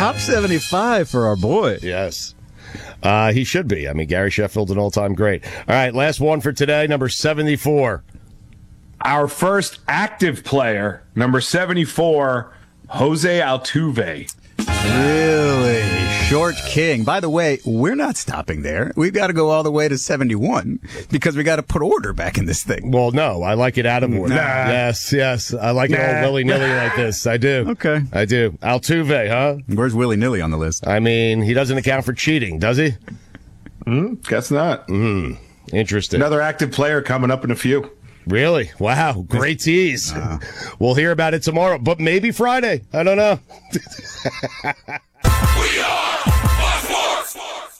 Top 75 for our boy. Yes. He should be. I mean, Gary Sheffield's an all-time great. All right, last one for today, number 74. Our first active player, number 74, Jose Altuve. Really? Short King. By the way, we're not stopping there. We've got to go all the way to 71 because we got to put order back in this thing. Well, no, I like it out of order. Yes. I like it all willy-nilly like this. I do. Okay. I do. Altuve, huh? Where's willy-nilly on the list? I mean, he doesn't account for cheating, does he? Guess not. Interesting. Another active player coming up in a few. Really? Wow. Great tease. We'll hear about it tomorrow, but maybe Friday. I don't know. We are Fox.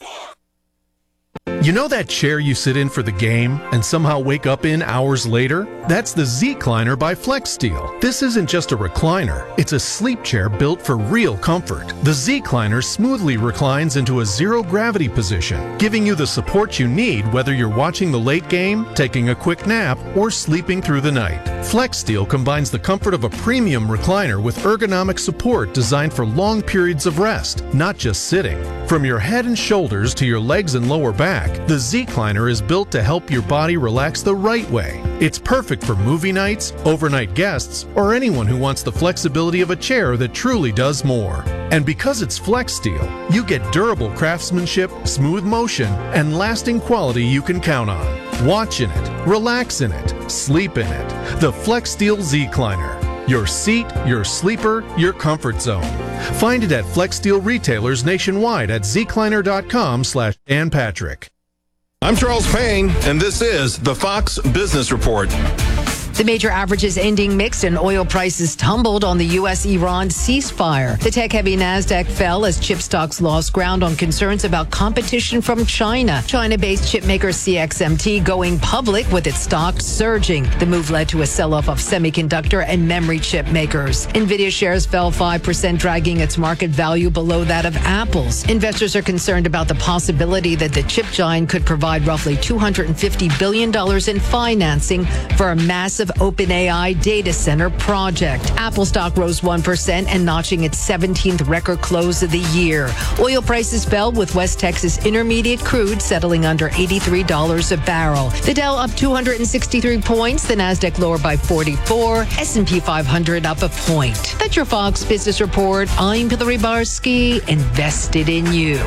You know that chair you sit in for the game and somehow wake up in hours later? That's the Z-Cliner by FlexSteel. This isn't just a recliner. It's a sleep chair built for real comfort. The Z-Cliner smoothly reclines into a zero-gravity position, giving you the support you need whether you're watching the late game, taking a quick nap, or sleeping through the night. FlexSteel combines the comfort of a premium recliner with ergonomic support designed for long periods of rest, not just sitting. From your head and shoulders to your legs and lower back, the Z-Cliner is built to help your body relax the right way. It's perfect for movie nights, overnight guests, or anyone who wants the flexibility of a chair that truly does more. And because it's FlexSteel, you get durable craftsmanship, smooth motion, and lasting quality you can count on. Watch in it, relax in it, sleep in it. The FlexSteel Z-Cliner. Your seat, your sleeper, your comfort zone. Find it at FlexSteel retailers nationwide at zcliner.com/Dan Patrick. I'm Charles Payne, and this is the Fox Business Report. The major averages ending mixed and oil prices tumbled on the U.S.-Iran ceasefire. The tech-heavy NASDAQ fell as chip stocks lost ground on concerns about competition from China. China-based chipmaker CXMT going public with its stock surging. The move led to a sell-off of semiconductor and memory chip makers. NVIDIA shares fell 5%, dragging its market value below that of Apple's. Investors are concerned about the possibility that the chip giant could provide roughly $250 billion in financing for a massive OpenAI data center project. Apple stock rose 1% and notching its 17th record close of the year. Oil prices fell with West Texas Intermediate crude settling under $83 a barrel. The Dow up 263 points, the NASDAQ lower by 44, S&P 500 up a point. That's your Fox Business Report. I'm Hillary Barsky, invested in you.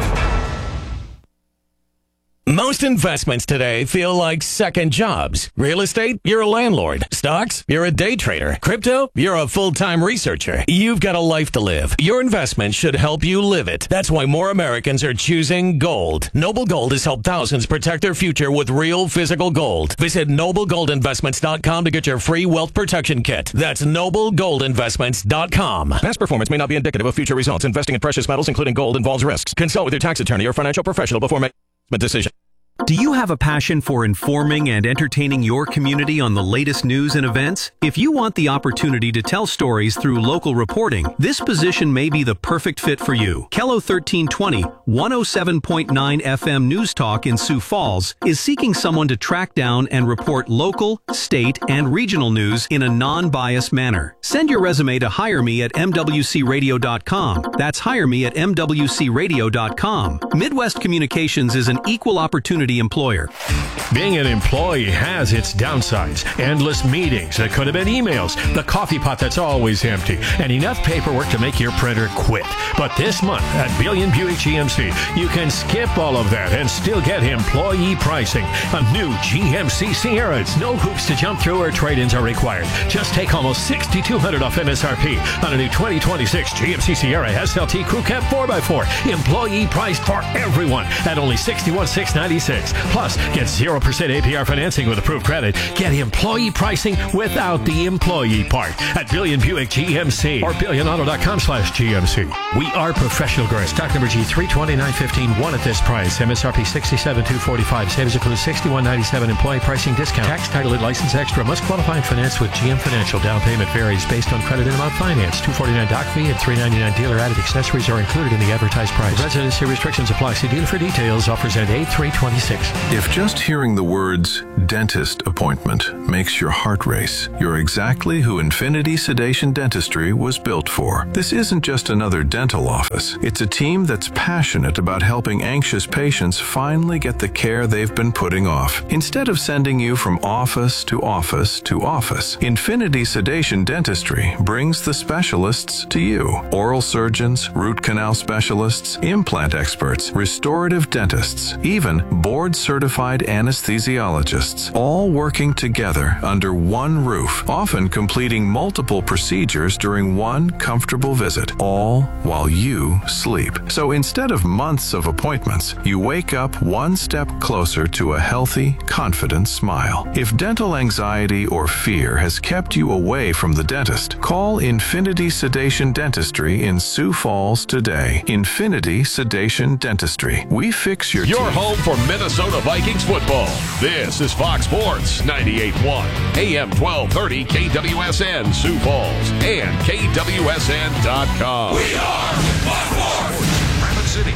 Most investments today feel like second jobs. Real estate, you're a landlord. Stocks, you're a day trader. Crypto, you're a full-time researcher. You've got a life to live. Your investment should help you live it. That's why more Americans are choosing gold. Noble Gold has helped thousands protect their future with real physical gold. Visit NobleGoldInvestments.com to get your free wealth protection kit. That's NobleGoldInvestments.com. Past performance may not be indicative of future results. Investing in precious metals, including gold, involves risks. Consult with your tax attorney or financial professional before making a decision. Do you have a passion for informing and entertaining your community on the latest news and events? If you want the opportunity to tell stories through local reporting, this position may be the perfect fit for you. KELO 1320, 107.9 FM News Talk in Sioux Falls is seeking someone to track down and report local, state, and regional news in a non-biased manner. Send your resume to hireme@mwcradio.com. That's hireme@mwcradio.com. Midwest Communications is an equal opportunity employer. Being an employee has its downsides. Endless meetings that could have been emails, the coffee pot that's always empty, and enough paperwork to make your printer quit. But this month at Billion Buick GMC, you can skip all of that and still get employee pricing. A new GMC Sierra. It's no hoops to jump through or trade-ins are required. Just take almost $6,200 off MSRP on a new 2026 GMC Sierra SLT Crew Cab 4x4. Employee priced for everyone at only $61,696. Plus, get 0% APR financing with approved credit. Get employee pricing without the employee part at Billion Buick GMC or BillionAuto.com/GMC. We are professional grade. Stock number G320915. At this price. MSRP $67,245. Savings includes $61.97 employee pricing discount. Tax, title, and license extra. Must qualify and finance with GM Financial. Down payment varies based on credit and amount finance. $249 doc fee and $399 dealer added accessories are included in the advertised price. Residency restrictions apply. See dealer for details. Offers end 8/3/26. 76. If just hearing the words dentist appointment makes your heart race, you're exactly who Infinity Sedation Dentistry was built for. This isn't just another dental office. It's a team that's passionate about helping anxious patients finally get the care they've been putting off. Instead of sending you from office to office to office, Infinity Sedation Dentistry brings the specialists to you. Oral surgeons, root canal specialists, implant experts, restorative dentists, even board-certified anesthesiologists, all working together under one roof, often completing multiple procedures during one comfortable visit, all while you sleep. So instead of months of appointments, you wake up one step closer to a healthy, confident smile. If dental anxiety or fear has kept you away from the dentist, call Infinity Sedation Dentistry in Sioux Falls today. Infinity Sedation Dentistry. We fix your Your teeth. home for Minnesota Vikings football. This is Fox Sports 98.1, AM 1230 KWSN Sioux Falls and KWSN.com. We are Fox Sports. Rapid City.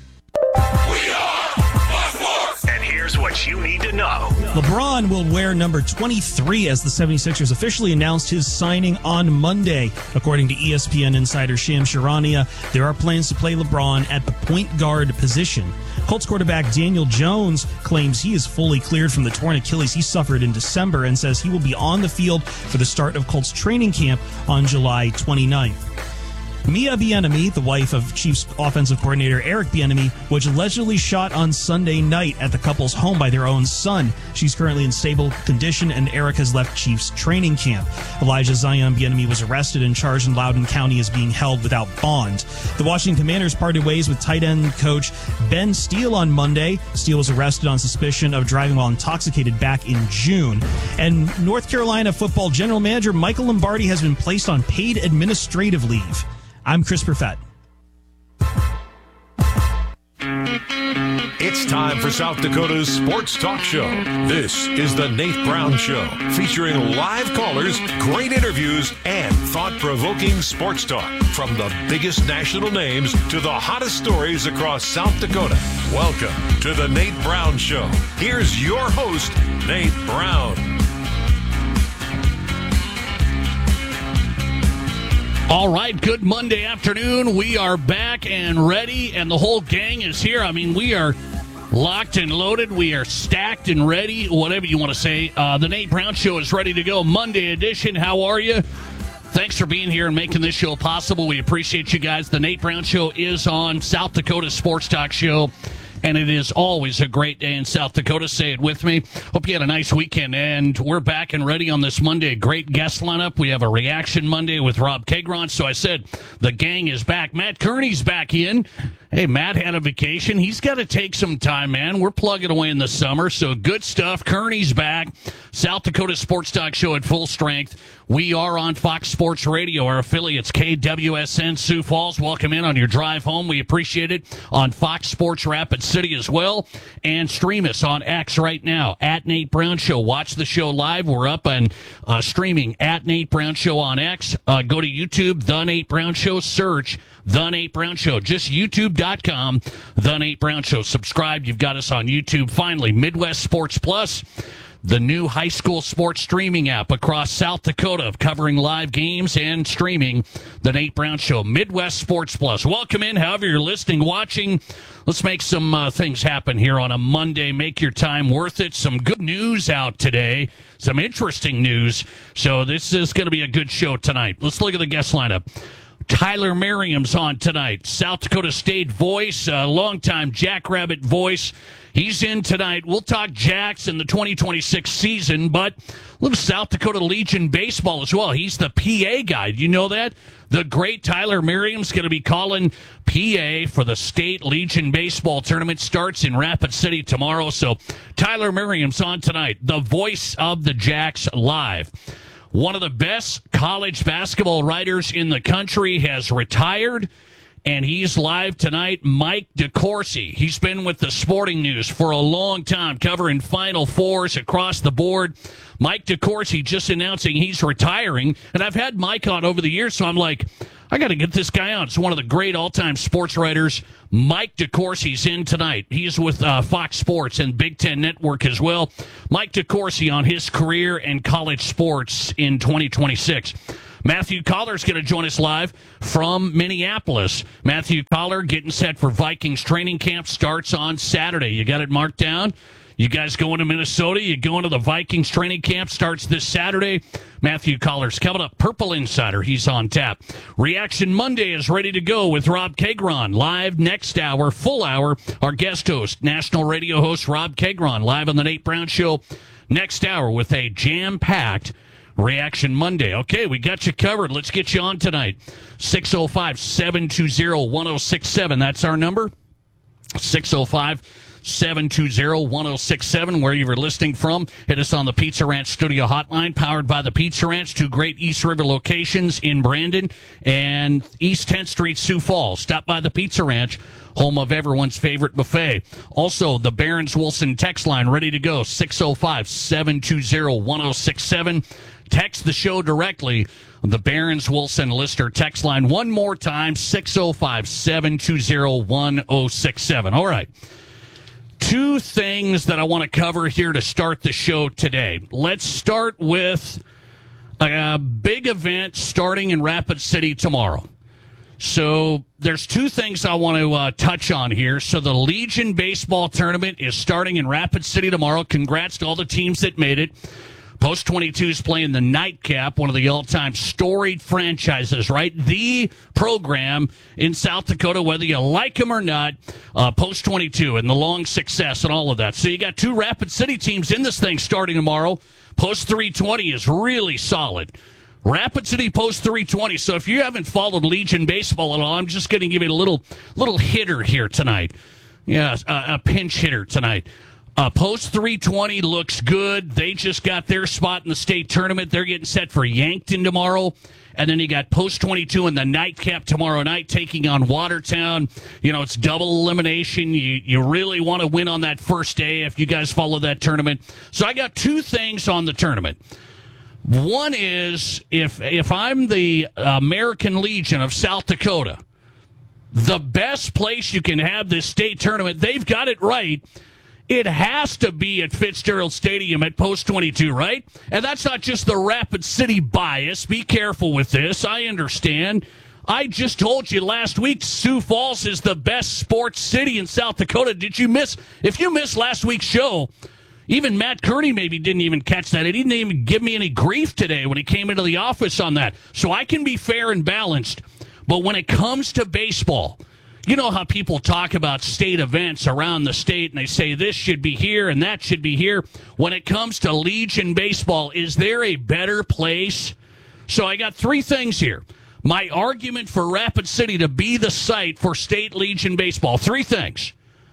We are Fox Sports. And here's what you need to know. LeBron will wear number 23 as the 76ers officially announced his signing on Monday. According to ESPN insider Shams Charania, there are plans to play LeBron at the point guard position. Colts quarterback Daniel Jones claims he is fully cleared from the torn Achilles he suffered in December and says he will be on the field for the start of Colts training camp on July 29th. Mia Bieniemy, the wife of Chiefs offensive coordinator Eric Bieniemy, was allegedly shot on Sunday night at the couple's home by their own son. She's currently in stable condition, and Eric has left Chiefs training camp. Elijah Zion Bieniemy was arrested and charged in Loudoun County as being held without bond. The Washington Commanders parted ways with tight end coach Ben Steele on Monday. Steele was arrested on suspicion of driving while intoxicated back in June. And North Carolina football general manager Michael Lombardi has been placed on paid administrative leave. I'm Chris Perfett. It's time for South Dakota's Sports Talk Show. This is the Nate Brown Show, featuring live callers, great interviews, and thought-provoking sports talk. From the biggest national names to the hottest stories across South Dakota. Welcome to the Nate Brown Show. Here's your host, Nate Brown. All right, good Monday afternoon. We are back and ready, and the whole gang is here. I mean, we are locked and loaded. We are stacked and ready, whatever you want to say. The Nate Brown Show is ready to go. Monday edition. How are you? Thanks for being here and making this show possible. We appreciate you guys. The Nate Brown Show is on South Dakota Sports Talk Show, and it is always a great day in South Dakota. Say it with me. Hope you had a nice weekend, and we're back and ready on this Monday. Great guest lineup. We have a Reaction Monday with Rob Kagron. So I said the gang is back. Matt Kearney's back in. Hey, Matt had a vacation. He's got to take some time, man. We're plugging away in the summer, so good stuff. Kearney's back. South Dakota Sports Talk Show at full strength. We are on Fox Sports Radio. Our affiliates, KWSN Sioux Falls. Welcome in on your drive home. We appreciate it. On Fox Sports Rapid City as well. And stream us on X right now, at Nate Brown Show. Watch the show live. We're up and streaming at Nate Brown Show on X. Go to YouTube, The Nate Brown Show. Search The Nate Brown Show. Just YouTube.com, The Nate Brown Show. Subscribe. You've got us on YouTube. Finally, Midwest Sports Plus, the new high school sports streaming app across South Dakota, covering live games and streaming The Nate Brown Show. Midwest Sports Plus. Welcome in, however you're listening, watching. Let's make some things happen here on a Monday. Make your time worth it. Some good news out today. Some interesting news. So this is going to be a good show tonight. Let's look at the guest lineup. Tyler Merriam's on tonight. South Dakota State voice, longtime Jackrabbit voice. He's in tonight. We'll talk Jacks in the 2026 season, but a little South Dakota Legion baseball as well. He's the PA guy. You know that? The great Tyler Merriam's going to be calling PA for the State Legion baseball tournament. Starts in Rapid City tomorrow. So Tyler Merriam's on tonight. The voice of the Jacks live. One of the best college basketball writers in the country has retired, and he's live tonight. Mike DeCourcy. He's been with the Sporting News for a long time, covering Final Fours across the board. Mike DeCourcy just announcing he's retiring, and I've had Mike on over the years, so I'm like, I got to get this guy on. It's one of the great all-time sports writers, Mike DeCourcy's in tonight. He's with Fox Sports and Big Ten Network as well. Mike DeCourcy on his career and college sports in 2026. Matthew Collar's going to join us live from Minneapolis. Matthew Collar getting set for Vikings training camp, starts on Saturday. You got it marked down? You guys going to Minnesota? You going to the Vikings training camp? Starts this Saturday. Matthew Collar's coming up. Purple Insider, he's on tap. Reaction Monday is ready to go with Rob Kagron. Live next hour, full hour. Our guest host, national radio host Rob Kagron, live on the Nate Brown Show next hour with a jam-packed Reaction Monday. Okay, we got you covered. Let's get you on tonight. 605-720-1067. That's our number. 605-720-1067, where you were listening from. Hit us on the Pizza Ranch Studio Hotline, powered by the Pizza Ranch. 2 great East River locations in Brandon and East 10th Street, Sioux Falls. Stop by the Pizza Ranch, home of everyone's favorite buffet. Also, the Barron's Wilson text line ready to go. 605-720-1067. Text the show directly. The Barron's Wilson Lister text line one more time, 605-720-1067. All right. 2 things that I want to cover here to start the show today. Let's start with a big event starting in Rapid City tomorrow. So there's 2 things I want to touch on here. So the Legion Baseball Tournament is starting in Rapid City tomorrow. Congrats to all the teams that made it. Post 22 is playing the Nightcap, one of the all-time storied franchises, right? The program in South Dakota, whether you like them or not, Post 22 and the long success and all of that. So you got 2 Rapid City teams in this thing starting tomorrow. Post 320 is really solid. Rapid City Post 320. So if you haven't followed Legion Baseball at all, I'm just going to give you a little hitter here tonight. Yeah, a pinch hitter tonight. Post 320 looks good. They just got their spot in the state tournament. They're getting set for Yankton tomorrow. And then you got Post 22 in the Nightcap tomorrow night taking on Watertown. You know, it's double elimination. You really want to win on that first day if you guys follow that tournament. So I got 2 things on the tournament. One is, if I'm the American Legion of South Dakota, the best place you can have this state tournament, they've got it right. It has to be at Fitzgerald Stadium at Post 22, right? And that's not just the Rapid City bias. Be careful with this. I understand. I just told you last week Sioux Falls is the best sports city in South Dakota. Did you miss? If you missed last week's show, even Matt Kearney maybe didn't even catch that. He didn't even give me any grief today when he came into the office on that. So I can be fair and balanced. But when it comes to baseball, you know how people talk about state events around the state and they say this should be here and that should be here. When it comes to Legion baseball, is there a better place? So I got 3 things here. My argument for Rapid City to be the site for state Legion baseball. 3 things.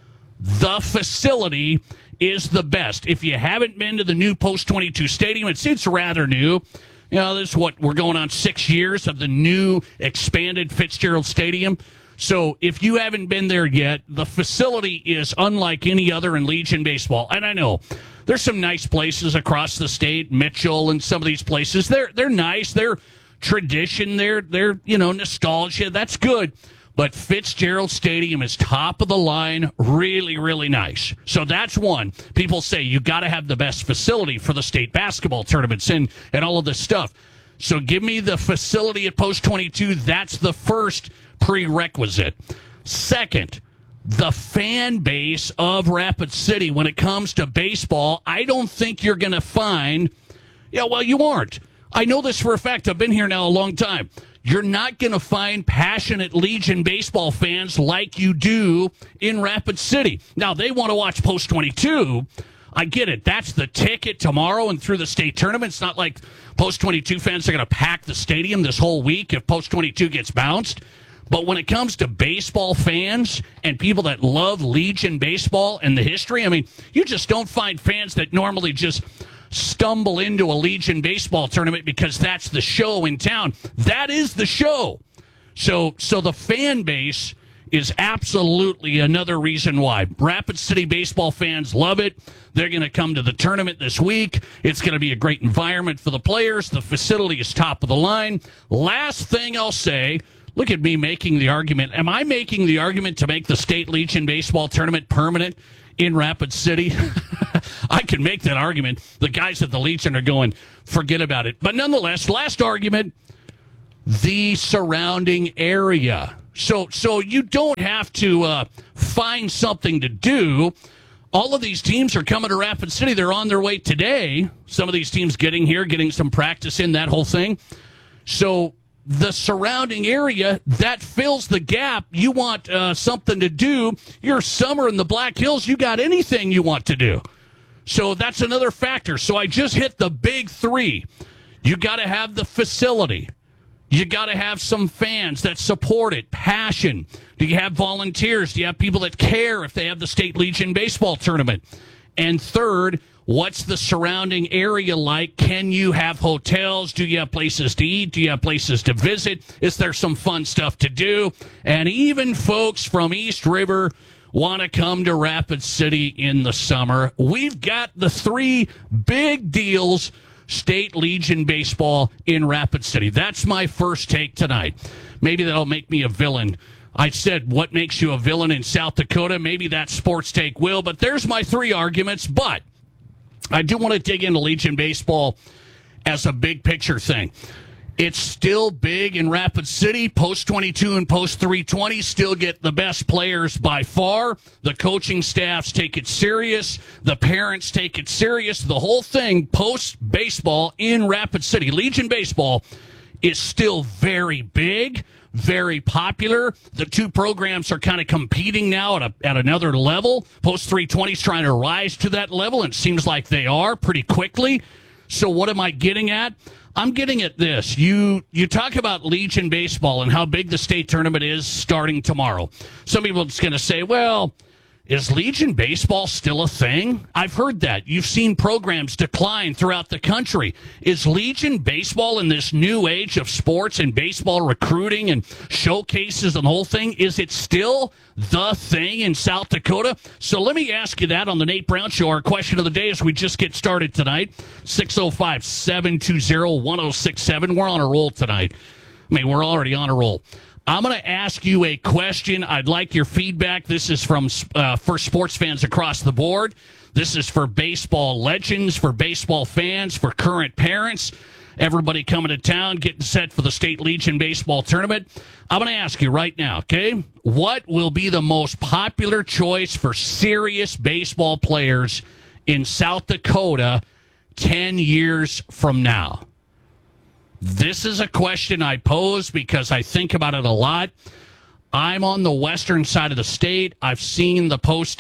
The facility is the best. If you haven't been to the new Post 22 stadium, it's rather new. You know, this is what we're going on 6 years of the new expanded Fitzgerald Stadium. So if you haven't been there yet, the facility is unlike any other in Legion baseball. And I know there's some nice places across the state, Mitchell and some of these places. They're nice. They're tradition. They're nostalgia. That's good. But Fitzgerald Stadium is top of the line, really, really nice. So that's one. People say you got to have the best facility for the state basketball tournaments and all of this stuff. So give me the facility at Post 22. That's the first prerequisite. Second, the fan base of Rapid City when it comes to baseball, I don't think you're going to find, you aren't. I know this for a fact. I've been here now a long time. You're not going to find passionate Legion baseball fans like you do in Rapid City. Now, they want to watch Post 22. I get it. That's the ticket tomorrow and through the state tournament. It's not like Post 22 fans are going to pack the stadium this whole week if Post 22 gets bounced. But when it comes to baseball fans and people that love Legion baseball and the history, I mean, you just don't find fans that normally just stumble into a Legion baseball tournament because that's the show in town. That is the show. So the fan base is absolutely another reason why. Rapid City baseball fans love it. They're going to come to the tournament this week. It's going to be a great environment for the players. The facility is top of the line. Last thing I'll say, Look at me making the argument. Am I making the argument to make the State Legion baseball tournament permanent in Rapid City? I can make that argument. The guys at the Legion are going, forget about it. But nonetheless, last argument, the surrounding area. So you don't have to find something to do. All of these teams are coming to Rapid City. They're on their way today. Some of these teams getting here, getting some practice in, that whole thing. So the surrounding area, that fills the gap. You want something to do. You're summer in the Black Hills. You got anything you want to do. So that's another factor. So I just hit the big three. You got to have the facility. You got to have some fans that support it, passion. Do you have volunteers? Do you have people that care if they have the State Legion baseball tournament? And third, what's the surrounding area like? Can you have hotels? Do you have places to eat? Do you have places to visit? Is there some fun stuff to do? And even folks from East River want to come to Rapid City in the summer. We've got the three big deals. State Legion baseball in Rapid City. That's my first take tonight. Maybe that'll make me a villain. I said, what makes you a villain in South Dakota? Maybe that sports take will, but there's my three arguments. But I do want to dig into Legion baseball as a big picture thing. It's still big in Rapid City. Post 22 and post 320 still get the best players by far. The coaching staffs take it serious. The parents take it serious. The whole thing, post baseball in Rapid City. Legion baseball is still very big, very popular. The two programs are kind of competing now at another level. Post 320 is trying to rise to that level, and it seems like they are pretty quickly. So what am I getting at? I'm getting at this. You talk about Legion baseball and how big the state tournament is starting tomorrow. Some people are just going to say, well, is Legion baseball still a thing? I've heard that. You've seen programs decline throughout the country. Is Legion baseball in this new age of sports and baseball recruiting and showcases and the whole thing, is it still the thing in South Dakota? So let me ask you that on the Nate Brown Show. Our question of the day as we just get started tonight, 605-720-1067. We're on a roll tonight. I mean, we're already on a roll. I'm going to ask you a question. I'd like your feedback. This is from for sports fans across the board. This is for baseball legends, for baseball fans, for current parents, everybody coming to town, getting set for the State Legion baseball tournament. I'm going to ask you right now, okay? What will be the most popular choice for serious baseball players in South Dakota 10 years from now? This is a question I pose because I think about it a lot. I'm on the western side of the state. I've seen the post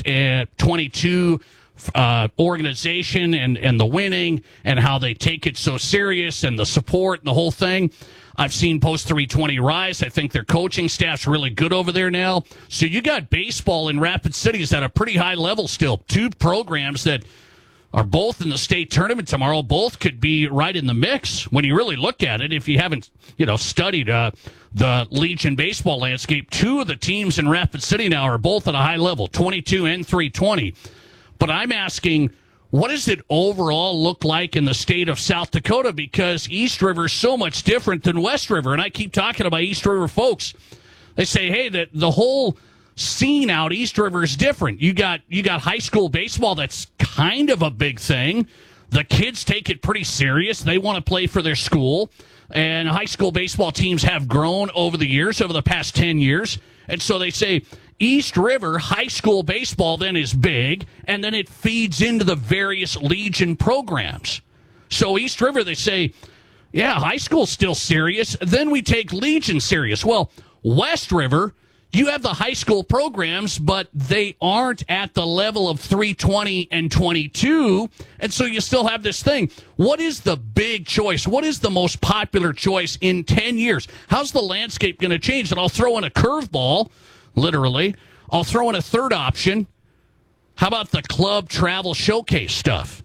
22 organization and the winning and how they take it so serious and the support and the whole thing. I've seen post 320 rise. I think their coaching staff's really good over there now. So you got baseball in Rapid City is at a pretty high level still. Two programs that are both in the state tournament tomorrow. Both could be right in the mix when you really look at it. If you haven't, studied the Legion baseball landscape, two of the teams in Rapid City now are both at a high level, 22 and 320. But I'm asking, what does it overall look like in the state of South Dakota? Because East River is so much different than West River. And I keep talking about East River folks. They say, hey, that the whole scene out East River is different. You got high school baseball that's kind of a big thing. The kids take it pretty serious. They want to play for their school. And high school baseball teams have grown over the years, over the past 10 years. And so they say East River high school baseball then is big, and then it feeds into the various Legion programs. So East River, they say, yeah, high school's still serious. Then we take Legion serious. Well, West River, you have the high school programs, but they aren't at the level of 320 and 22, and so you still have this thing. What is the big choice? What is the most popular choice in 10 years? How's the landscape going to change? And I'll throw in a curveball, literally. I'll throw in a third option. How about the club travel showcase stuff?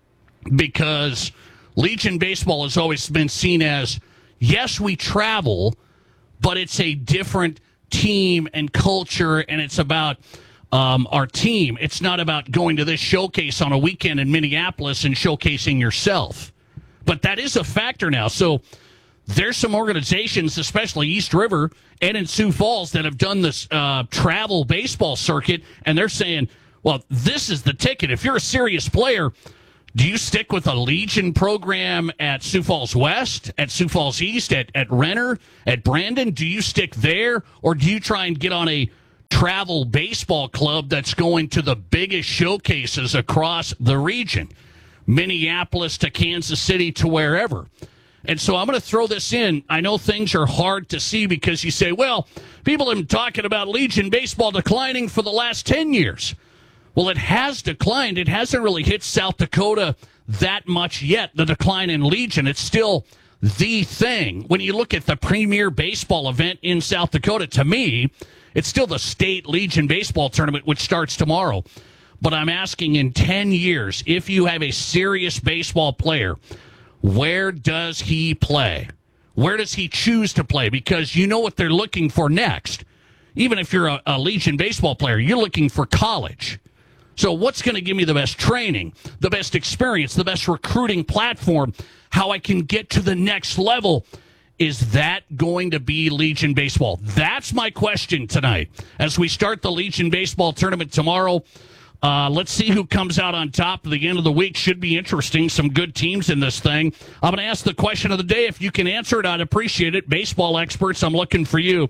Because Legion baseball has always been seen as, yes, we travel, but it's a different team and culture, and it's about our team. It's not about going to this showcase on a weekend in Minneapolis and showcasing yourself. But that is a factor now. So there's some organizations, especially East River and in Sioux Falls, that have done this travel baseball circuit, and they're saying, well, this is the ticket. If you're a serious player, do you stick with a Legion program at Sioux Falls West, at Sioux Falls East, at Renner, at Brandon? Do you stick there, or do you try and get on a travel baseball club that's going to the biggest showcases across the region, Minneapolis to Kansas City to wherever? And so I'm going to throw this in. I know things are hard to see because you say, well, people have been talking about Legion baseball declining for the last 10 years. Well, it has declined. It hasn't really hit South Dakota that much yet, the decline in Legion. It's still the thing. When you look at the premier baseball event in South Dakota, to me, it's still the State Legion Baseball Tournament, which starts tomorrow. But I'm asking, in 10 years, if you have a serious baseball player, where does he play? Where does he choose to play? Because you know what they're looking for next. Even if you're a Legion baseball player, you're looking for college. So what's going to give me the best training, the best experience, the best recruiting platform, how I can get to the next level? Is that going to be Legion baseball? That's my question tonight. As we start the Legion baseball tournament tomorrow, let's see who comes out on top at the end of the week. Should be interesting. Some good teams in this thing. I'm going to ask the question of the day. If you can answer it, I'd appreciate it. Baseball experts, I'm looking for you.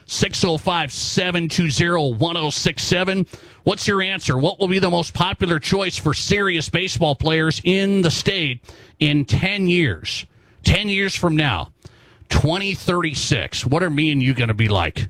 605-720-1067. What's your answer? What will be the most popular choice for serious baseball players in the state in 10 years? 10 years from now, 2036. What are me and you going to be like?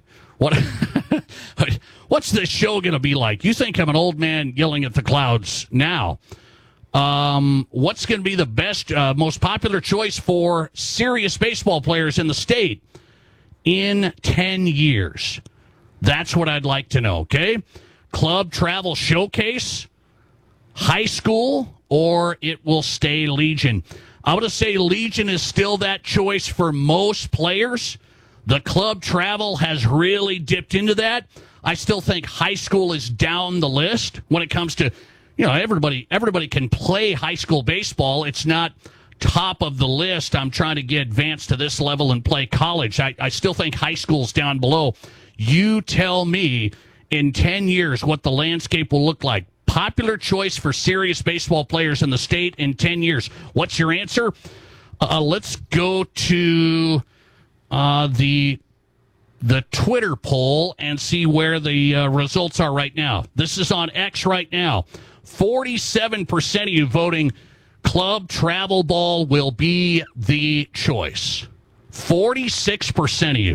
What's this show going to be like? You think I'm an old man yelling at the clouds now. What's going to be the best, most popular choice for serious baseball players in the state in 10 years? That's what I'd like to know, okay? Club travel showcase, high school, or it will stay Legion. I would say Legion is still that choice for most players. The club travel has really dipped into that. I still think high school is down the list when it comes to, you know, everybody can play high school baseball. It's not top of the list. I'm trying to get advanced to this level and play college. I still think high school's down below. You tell me in 10 years what the landscape will look like. Popular choice for serious baseball players in the state in 10 years. What's your answer? Let's go to the Twitter poll and see where the results are right now. This is on X right now. 47% of you voting club travel ball will be the choice. 46% of you.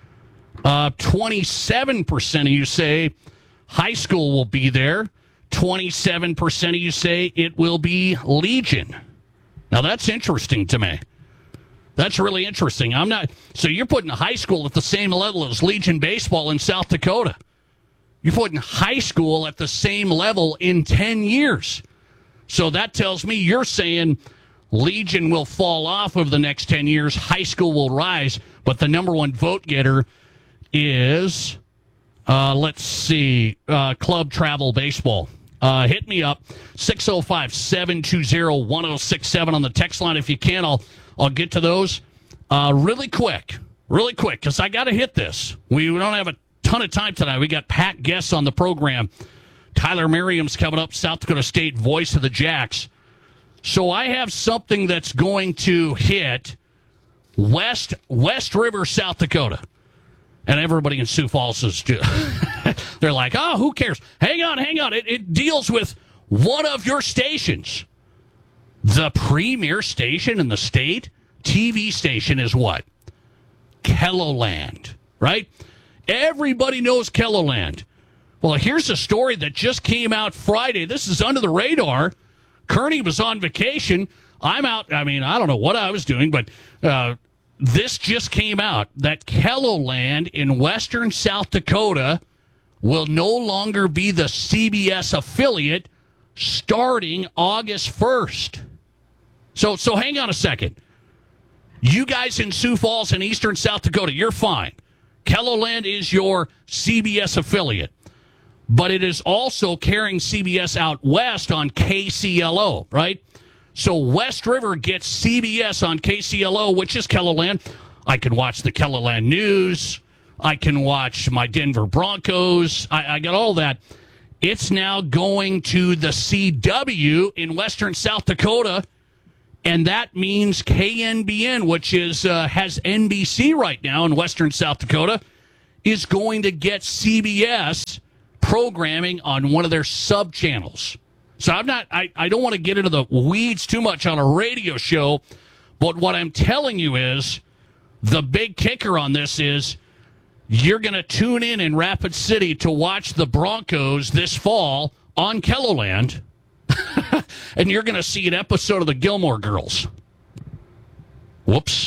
27% of you say high school will be there. 27% of you say it will be Legion. Now, that's interesting to me. That's really interesting. So you're putting high school at the same level as Legion baseball in South Dakota. You're putting high school at the same level in 10 years. So that tells me you're saying Legion will fall off over the next 10 years. High school will rise. But the number one vote getter is, let's see, club travel baseball. Hit me up, 605-720-1067 on the text line. If you can, I'll get to those really quick, because I got to hit this. We don't have a ton of time tonight. We got packed guests on the program. Tyler Merriam's coming up, South Dakota State voice of the Jacks. So I have something that's going to hit West River, South Dakota. And everybody in Sioux Falls is just, they're like, oh, who cares? Hang on. It deals with one of your stations. The premier station in the state, TV station, is what? KELOLAND, right? Everybody knows KELOLAND. Well, here's a story that just came out Friday. This is under the radar. Kearney was on vacation. I'm out. I mean, I don't know what I was doing, but this just came out that KELOLAND in western South Dakota will no longer be the CBS affiliate starting August 1st. So hang on a second. You guys in Sioux Falls and eastern South Dakota, you're fine. KELOLAND is your CBS affiliate. But it is also carrying CBS out west on KCLO, right? So West River gets CBS on KCLO, which is KELOLAND. I can watch the KELOLAND News. I can watch my Denver Broncos. I got all that. It's now going to the CW in western South Dakota, and that means KNBN, which is has NBC right now in western South Dakota, is going to get CBS programming on one of their sub-channels. So I don't want to get into the weeds too much on a radio show, but what I'm telling you is the big kicker on this is you're going to tune in Rapid City to watch the Broncos this fall on KELOLAND, and you're going to see an episode of the Gilmore Girls. Whoops.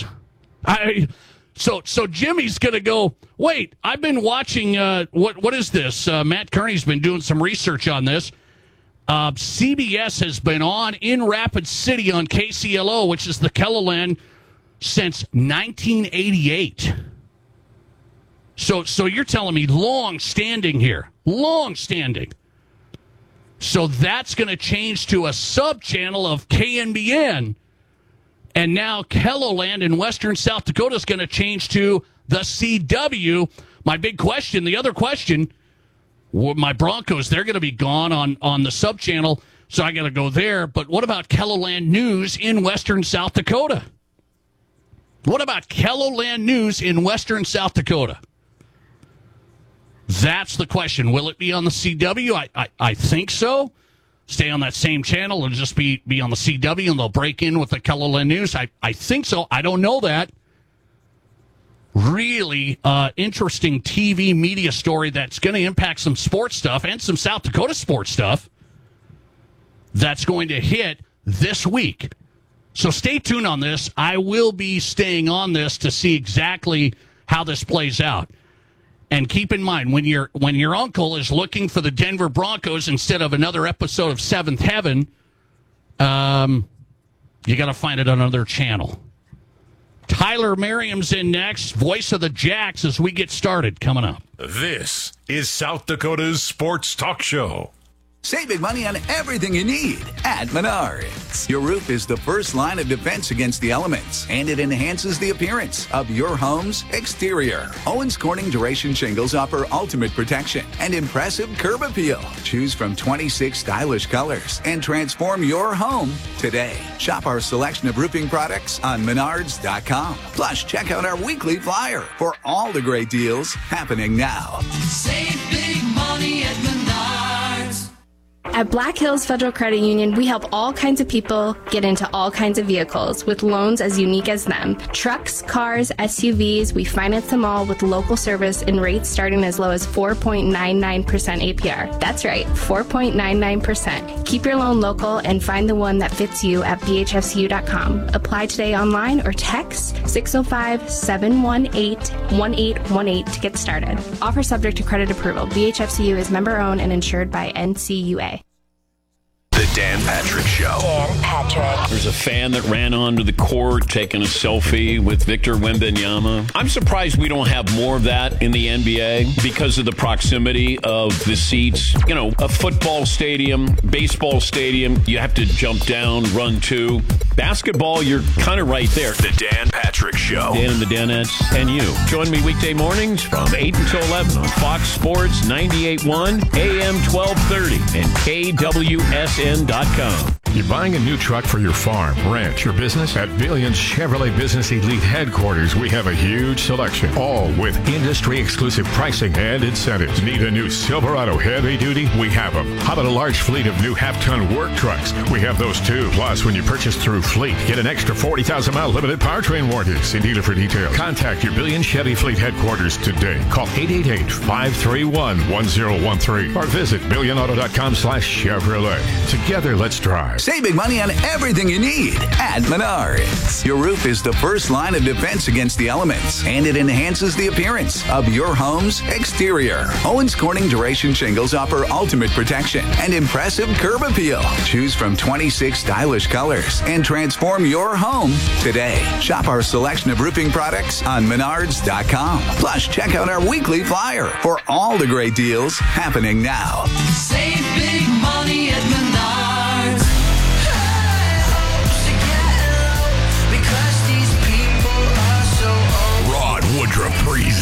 So Jimmy's going to go, wait, I've been watching, what is this? Matt Kearney's been doing some research on this. CBS has been on in Rapid City on KCLO, which is the KELOLAND, since 1988. So you're telling me long-standing here. Long-standing. So that's going to change to a sub-channel of KNBN. And now KELOLAND in western South Dakota is going to change to the CW. My big question, the other question, my Broncos, they're going to be gone on the sub-channel, so I got to go there. But what about KELOLAND News in western South Dakota? What about KELOLAND News in western South Dakota? That's the question. Will it be on the CW? I think so. Stay on that same channel and just be on the CW, and they'll break in with the KELOLAND News. I think so. I don't know that. Really interesting TV media story that's going to impact some sports stuff and some South Dakota sports stuff that's going to hit this week. So stay tuned on this. I will be staying on this to see exactly how this plays out. And keep in mind, when your uncle is looking for the Denver Broncos instead of another episode of Seventh Heaven, you got to find it on another channel. Tyler Merriam's in next, voice of the Jacks, as we get started coming up. This is South Dakota's Sports Talk Show. Save big money on everything you need at Menards. Your roof is the first line of defense against the elements, and it enhances the appearance of your home's exterior. Owens Corning Duration Shingles offer ultimate protection and impressive curb appeal. Choose from 26 stylish colors and transform your home today. Shop our selection of roofing products on Menards.com. Plus, check out our weekly flyer for all the great deals happening now. Save big money at Menards. At Black Hills Federal Credit Union, we help all kinds of people get into all kinds of vehicles with loans as unique as them. Trucks, cars, SUVs, we finance them all with local service and rates starting as low as 4.99% APR. That's right, 4.99%. Keep your loan local and find the one that fits you at bhfcu.com. Apply today online or text 605-718-1818 to get started. Offer subject to credit approval. BHFCU is member-owned and insured by NCUA. The Dan Patrick Show. Dan Patrick. There's a fan that ran onto the court taking a selfie with Victor Wembanyama. I'm surprised we don't have more of that in the NBA because of the proximity of the seats. You know, a football stadium, baseball stadium, you have to jump down, run to. Basketball, you're kind of right there. The Dan Patrick Show. Dan and the Danettes and you. Join me weekday mornings from 8 until 11 on Fox Sports 98.1, AM 1230, and KWSN.com. You're buying a new truck for your farm, ranch, your business? At Billions Chevrolet Business Elite Headquarters, we have a huge selection, all with industry-exclusive pricing and incentives. Need a new Silverado heavy duty? We have them. How about a large fleet of new half-ton work trucks? We have those too. Plus, when you purchase through Fleet, get an extra 40,000-mile limited powertrain warranty. See dealer for details. Contact your Billions Chevy Fleet Headquarters today. Call 888-531-1013 or visit billionauto.com/Chevrolet. Together, let's drive. Save big money on everything you need at Menards. Your roof is the first line of defense against the elements, and it enhances the appearance of your home's exterior. Owens Corning Duration Shingles offer ultimate protection and impressive curb appeal. Choose from 26 stylish colors and transform your home today. Shop our selection of roofing products on Menards.com. Plus, check out our weekly flyer for all the great deals happening now. Save big money at Menards.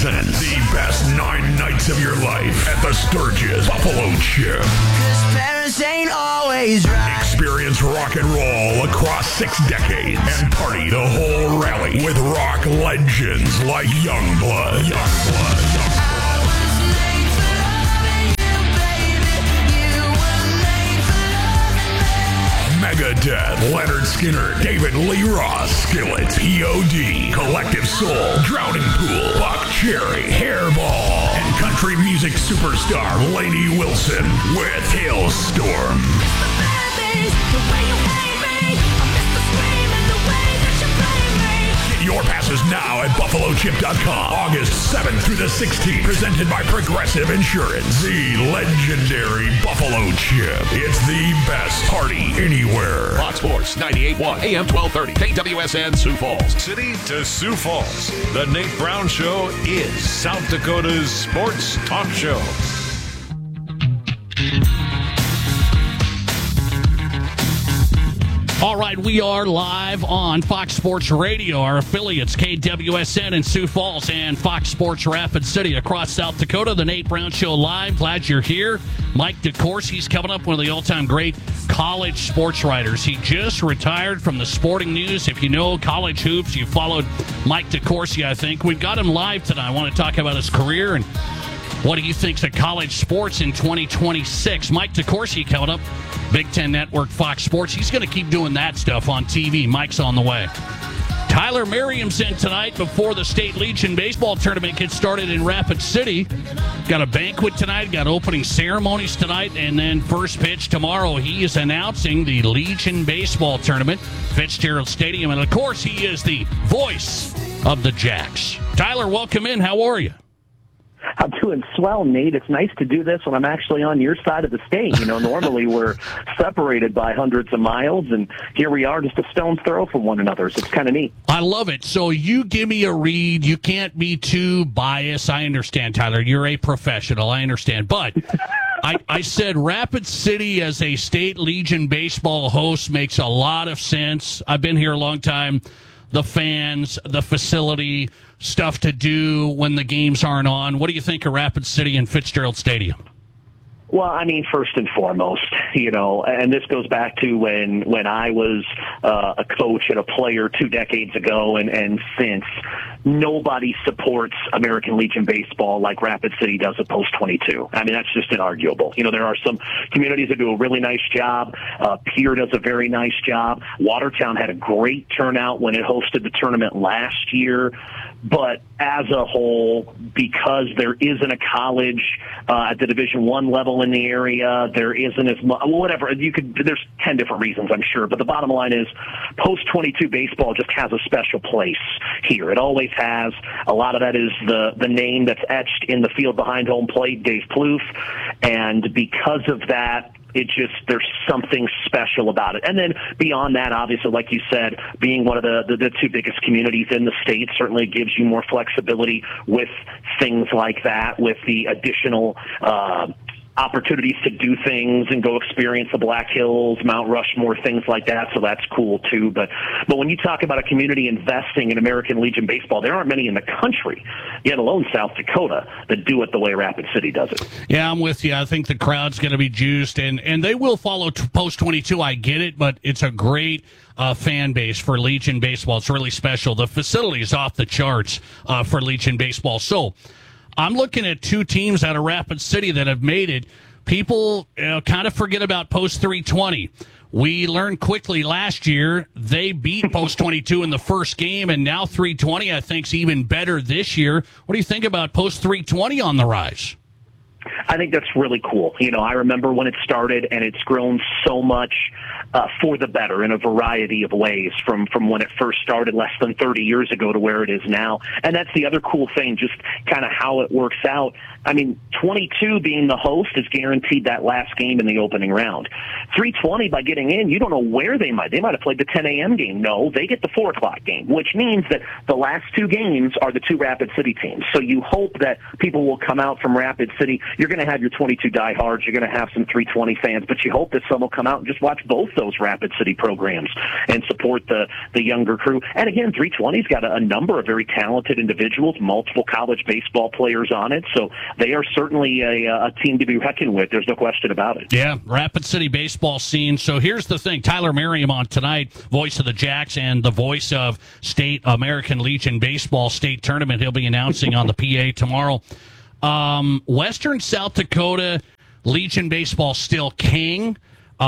presents the best 9 nights of your life at the Sturgis Buffalo Chip. Parents ain't always right. Experience rock and roll across 6 decades and party the whole rally with rock legends like Youngblood. Megadeth, Leonard Skinner, David Lee Roth, Skillet, P.O.D., Collective Soul, Drowning Pool, Buck Cherry, Hairball, and country music superstar Lainey Wilson with Hailstorm. Get your passes now at BuffaloChip.com. August 7th through the 16th. Presented by Progressive Insurance. The legendary Buffalo Chip. It's the best party anywhere. Fox Sports 98.1 AM 1230 KWSN Sioux Falls. City to Sioux Falls. The Nate Brown Show is South Dakota's sports talk show. All right, we are live on Fox Sports Radio. Our affiliates, KWSN in Sioux Falls and Fox Sports Rapid City across South Dakota. The Nate Brown Show live. Glad you're here. Mike DeCourcy's coming up, one of the all-time great college sports writers. He just retired from the Sporting News. If you know college hoops, you followed Mike DeCourcy, I think. We've got him live tonight. I want to talk about his career and what he thinks of college sports in 2026. Mike DeCourcy coming up. Big Ten Network, Fox Sports. He's going to keep doing that stuff on TV. Mike's on the way. Tyler Merriam's in tonight before the State Legion baseball tournament gets started in Rapid City. Got a banquet tonight, got opening ceremonies tonight, and then first pitch tomorrow. He is announcing the Legion baseball tournament, Fitzgerald Stadium, and of course he is the voice of the Jacks. Tyler, welcome in. How are you? I'm doing swell, Nate. It's nice to do this when I'm actually on your side of the state. You know, normally we're separated by hundreds of miles, and here we are just a stone's throw from one another. So it's kind of neat. I love it. So you give me a read. You can't be too biased. I understand, Tyler. You're a professional. I understand. But I said Rapid City as a State Legion baseball host makes a lot of sense. I've been here a long time. The fans, the facility, stuff to do when the games aren't on. What do you think of Rapid City and Fitzgerald Stadium? Well, I mean, first and foremost, you know, and this goes back to when I was a coach and a player 2 decades ago, and since, nobody supports American Legion baseball like Rapid City does at Post 22. I mean, that's just inarguable. You know, there are some communities that do a really nice job. Pierre does a very nice job. Watertown had a great turnout when it hosted the tournament last year. But as a whole, because there isn't a college at the Division I level in the area, there isn't as much, whatever, there's 10 different reasons, I'm sure. But the bottom line is Post 22 baseball just has a special place here. It always has. A lot of that is the name that's etched in the field behind home plate, Dave Plouffe. And because of that, there's something special about it. And then beyond that, obviously, like you said, being one of the 2 biggest communities in the state certainly gives you more flexibility with things like that, with the additional opportunities to do things and go experience the Black Hills, Mount Rushmore, things like that. So that's cool too. But when you talk about a community investing in American Legion baseball, there aren't many in the country, yet alone South Dakota, that do it the way Rapid City does it. Yeah, I'm with you. I think the crowd's going to be juiced, and they will follow Post 22. I get it, but it's a great fan base for Legion baseball. It's really special. The facility is off the charts for Legion baseball. So I'm looking at 2 teams out of Rapid City that have made it. People kind of forget about Post 320. We learned quickly last year they beat Post 22 in the first game, and now 320 I think is even better this year. What do you think about Post 320 on the rise? I think that's really cool. You know, I remember when it started, and it's grown so much for the better in a variety of ways from when it first started less than 30 years ago to where it is now. And that's the other cool thing, just kind of how it works out. I mean, 22 being the host is guaranteed that last game in the opening round. 320, by getting in, you don't know where they might have played the 10 a.m. game. No, they get the 4 o'clock game, which means that the last 2 games are the 2 Rapid City teams. So you hope that people will come out from Rapid City you're going to have your 22 diehards, you're going to have some 320 fans, but you hope that some will come out and just watch both those Rapid City programs and support the younger crew. And again, 320's got a number of very talented individuals, multiple college baseball players on it, so they are certainly a team to be reckoned with. There's no question about it. Yeah, Rapid City baseball scene. So here's the thing. Tyler Merriam on tonight, voice of the Jacks and the voice of State American Legion Baseball State Tournament. He'll be announcing on the PA tomorrow. Western South Dakota Legion Baseball still king.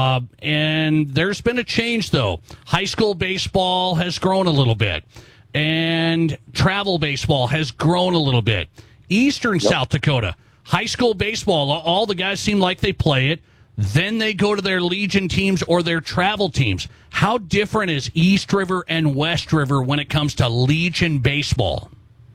And there's been a change, though. High school baseball has grown a little bit. And travel baseball has grown a little bit. Eastern South Dakota, high school baseball, all the guys seem like they play it. Then they go to their Legion teams or their travel teams. How different is East River and West River when it comes to Legion baseball?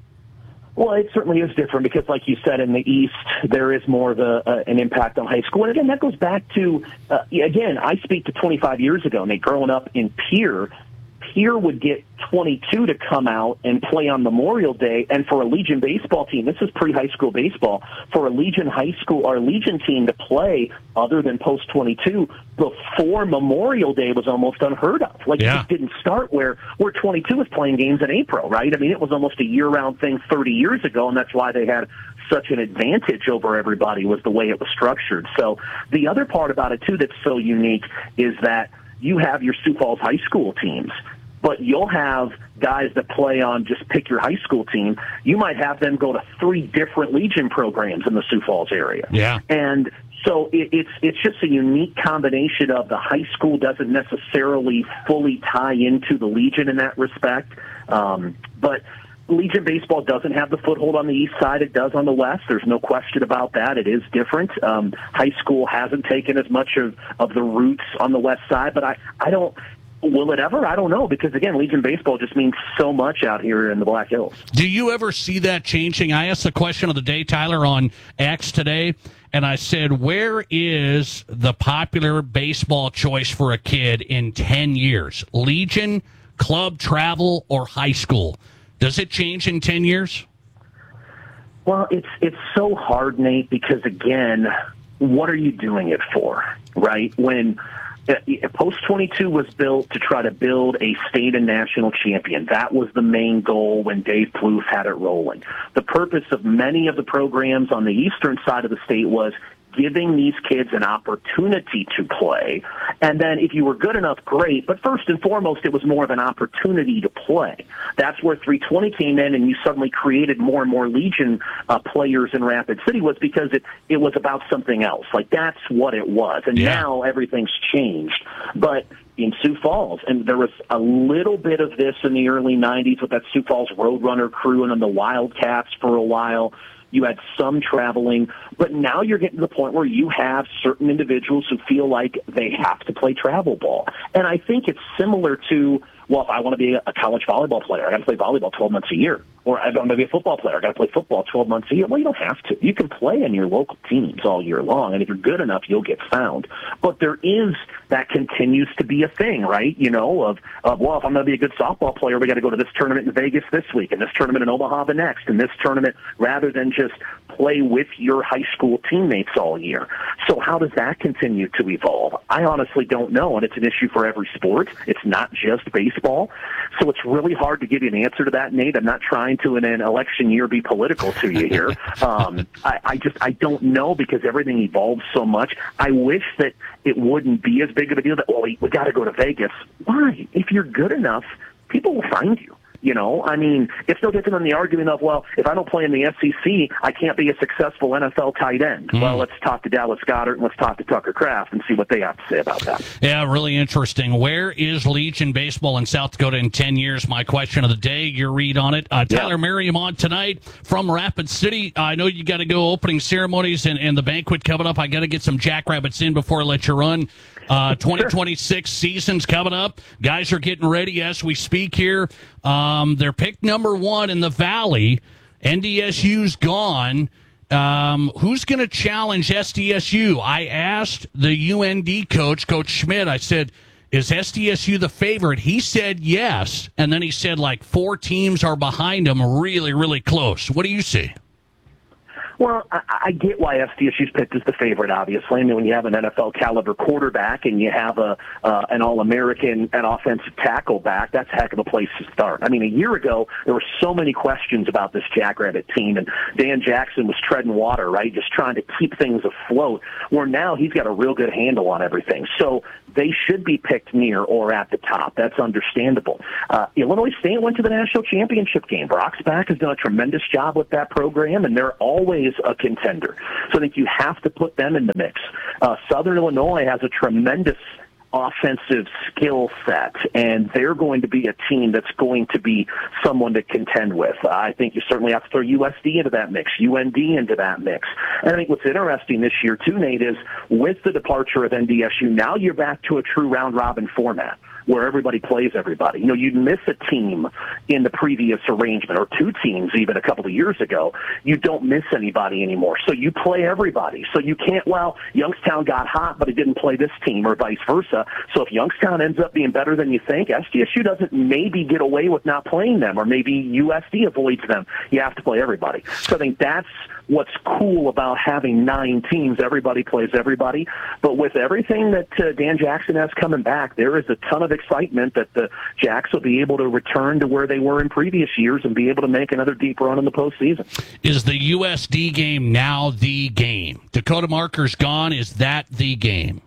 Well, it certainly is different because, like you said, in the East, there is more of an impact on high school. And again, that goes back to, again, I speak to 25 years ago, Nate, growing up in Pierre. Pierre would get 22 to come out and play on Memorial Day, and for a Legion baseball team, this is pre-high school baseball, for a Legion high school or Legion team to play other than post 22 before Memorial Day was almost unheard of. Like, it just didn't start where 22 was playing games in April, right? I mean, it was almost a year-round thing 30 years ago, and that's why they had such an advantage over everybody, was the way it was structured. So the other part about it, too, that's so unique is that you have your Sioux Falls high school teams, but you'll have guys that play on just pick your high school team. You might have them go to 3 different Legion programs in the Sioux Falls area. Yeah. And so it's just a unique combination of the high school doesn't necessarily fully tie into the Legion in that respect. But Legion baseball doesn't have the foothold on the east side. It does on the west. There's no question about that. It is different. High school hasn't taken as much of the roots on the west side, but I don't. Will it ever? I don't know, because, again, Legion baseball just means so much out here in the Black Hills. Do you ever see that changing? I asked the question of the day, Tyler, on X today, and I said, where is the popular baseball choice for a kid in 10 years? Legion, club, travel, or high school? Does it change in 10 years? Well, it's so hard, Nate, because, again, what are you doing it for, right? When Post 22 was built to try to build a state and national champion. That was the main goal when Dave Plouffe had it rolling. The purpose of many of the programs on the eastern side of the state was giving these kids an opportunity to play. And then if you were good enough, great. But first and foremost, it was more of an opportunity to play. That's where 320 came in, and you suddenly created more and more Legion players in Rapid City, was because it was about something else. Like, that's what it was. And now everything's changed. But in Sioux Falls, and there was a little bit of this in the early 90s with that Sioux Falls Roadrunner crew and then the Wildcats for a while. You had some traveling, but now you're getting to the point where you have certain individuals who feel like they have to play travel ball. And I think it's similar to, well, if I want to be a college volleyball player, I got to play volleyball 12 months a year. Or I want to be a football player, I got to play football 12 months a year. Well, you don't have to. You can play in your local teams all year long, and if you're good enough, you'll get found. But there is, that continues to be a thing, right? You know, of well, if I'm going to be a good softball player, we got to go to this tournament in Vegas this week, and this tournament in Omaha the next, and this tournament, rather than just play with your high school teammates all year. So how does that continue to evolve? I honestly don't know, and it's an issue for every sport. It's not just baseball. So it's really hard to give you an answer to that, Nate. I'm not trying to, in an election year, be political to you here. I don't know, because everything evolves so much. I wish that it wouldn't be as big of a deal that, well, we got to go to Vegas. Why? If you're good enough, people will find you. You know, I mean, it's no different than the argument of, well, if I don't play in the SEC, I can't be a successful NFL tight end. Well, let's talk to Dallas Goedert and let's talk to Tucker Kraft and see what they have to say about that. Yeah, really interesting. Where is Legion baseball in South Dakota in 10 years? My question of the day, your read on it. Tyler Merriam on tonight from Rapid City. I know you got to go opening ceremonies and the banquet coming up. I got to get some jackrabbits in before I let you run. 2026 season's coming up. Guys are getting ready as we speak here. They're picked number 1 in the Valley. NDSU's gone. Who's going to challenge SDSU? I asked the UND coach, Coach Schmidt, I said, is SDSU the favorite? He said yes. And then he said like 4 teams are behind them, really, really close. What do you see? Well, I get why FDSU's picked as the favorite, obviously. I mean, when you have an NFL caliber quarterback and you have an All-American and offensive tackle back, that's a heck of a place to start. I mean, a year ago, there were so many questions about this Jackrabbit team, and Dan Jackson was treading water, right, just trying to keep things afloat, where now he's got a real good handle on everything. So they should be picked near or at the top. That's understandable. Illinois State went to the national championship game. Brock Spack has done a tremendous job with that program, and they're always a contender. So I think you have to put them in the mix. Southern Illinois has a tremendous offensive skill set, and they're going to be a team that's going to be someone to contend with. I think you certainly have to throw USD into that mix, UND into that mix. And I think what's interesting this year, too, Nate, is with the departure of NDSU, now you're back to a true round-robin format where everybody plays everybody. You know, you'd miss a team in the previous arrangement, or two teams even a couple of years ago. You don't miss anybody anymore. So you play everybody. So you can't, well, Youngstown got hot, but it didn't play this team, or vice versa. So if Youngstown ends up being better than you think, SDSU doesn't maybe get away with not playing them, or maybe USD avoids them. You have to play everybody. So I think that's what's cool about having 9 teams. Everybody plays everybody. But with everything that Dan Jackson has coming back, there is a ton of excitement that the Jacks will be able to return to where they were in previous years and be able to make another deep run in the postseason. Is the USD game now the game? Dakota Marker's gone. Is that the game?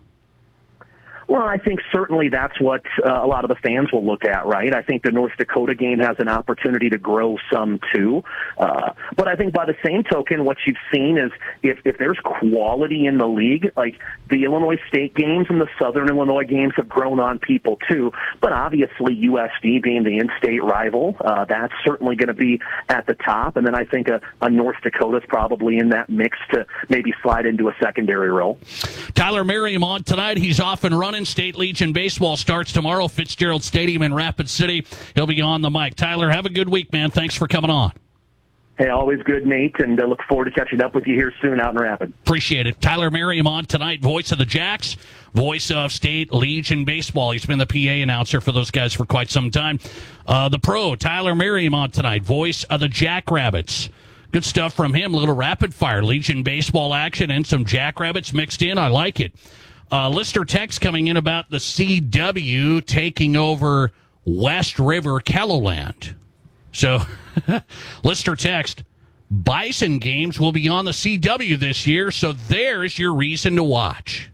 Well, I think certainly that's what a lot of the fans will look at, right? I think the North Dakota game has an opportunity to grow some, too. But I think by the same token, what you've seen is if there's quality in the league, like the Illinois State games and the Southern Illinois games have grown on people, too. But obviously USD being the in-state rival, that's certainly going to be at the top. And then I think a North Dakota's probably in that mix to maybe slide into a secondary role. Tyler Merriam on tonight. He's off and running. State Legion baseball starts tomorrow, Fitzgerald Stadium in Rapid City. He'll be on the mic. Tyler, have a good week, man. Thanks for coming on. Hey, always good, Nate, and look forward to catching up with you here soon out in Rapid. Appreciate it. Tyler Merriam on tonight, voice of the Jacks, voice of State Legion baseball. He's been the PA announcer for those guys for quite some time. The pro, Tyler Merriam on tonight, voice of the Jackrabbits. Good stuff from him. A little rapid fire Legion baseball action and some Jackrabbits mixed in. I like it. Lister text coming in about the CW taking over West River Kelloland. So, Lister text, Bison games will be on the CW this year, so there's your reason to watch.